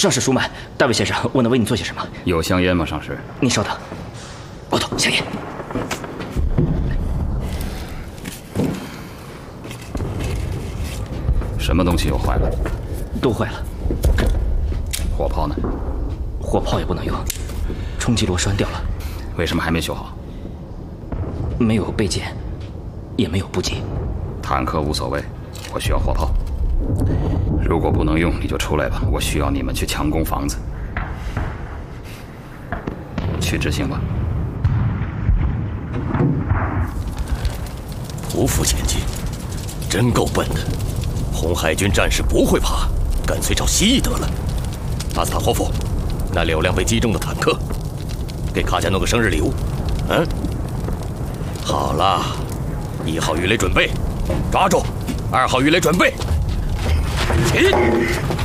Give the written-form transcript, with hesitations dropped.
上士舒慢，大卫先生，我能为你做些什么？ 有香烟吗，上士？ 您稍等，奥托，香烟。 什么东西又坏了？ 都坏了。 火炮呢？ 火炮也不能用，冲击螺栓掉了。 为什么还没修好？ 没有备件，也没有补给。 坦克无所谓，我需要火炮。如果不能用，你就出来吧，我需要你们去强攻房子。去执行吧。 匍匐前进，真够笨的。红海军战士不会爬，干脆找蜥蜴得了。阿斯塔霍夫，那里有辆被击中的坦克，给卡贾弄个生日礼物。嗯，好了，1号鱼雷准备，抓住！2号鱼雷准备，起！